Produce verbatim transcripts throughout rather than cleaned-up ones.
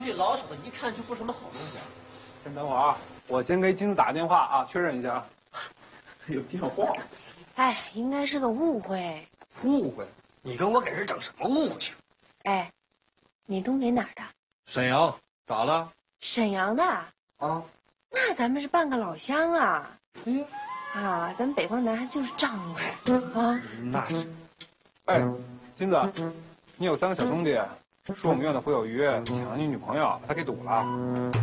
这老小子一看就不是什么好东西啊！ 先等会儿啊，我先给金子打电话啊，确认一下。有电话？ 哎，应该是个误会。 误会？你跟我给人整什么误会去？ 哎，你东北哪儿的？ 沈阳，咋了？ 沈阳的啊？ 那咱们是半个老乡啊。 嗯。 啊，咱们北方男孩就是仗义啊。 那是。 哎，金子，你有三个小兄弟，说我们院的胡有余抢了你女朋友，把他给堵了。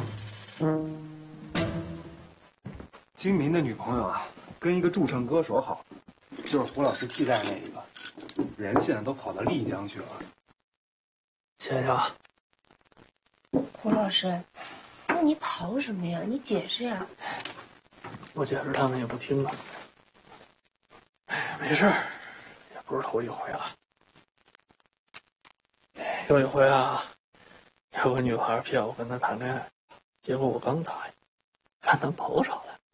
金明的女朋友啊，跟一个驻唱歌手好，就是胡老师替代那一个，人现在都跑到丽江去了。 谢谢啊。 胡老师，那你跑什么呀？你解释呀。 我解释他们也不听啊。哎，没事儿，也不是头一回了。有一回啊，有个女孩骗我跟她谈恋爱，结果我刚答应，让她跑上来。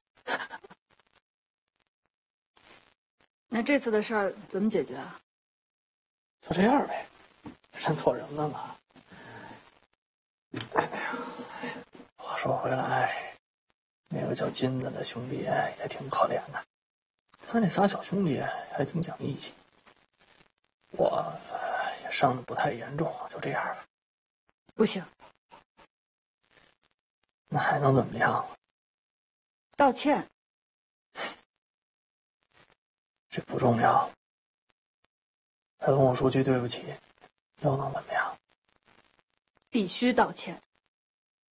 那这次的事儿怎么解决啊？ 就这样呗，认错人了嘛。哎呀，话说回来，那个叫金子的兄弟也挺可怜的，他那仨小兄弟还挺讲义气。我也伤得不太严重，就这样吧。 不行， 那还能怎么样？ 道歉。 这不重要。他跟我说句对不起，又能怎么样？ 必须道歉。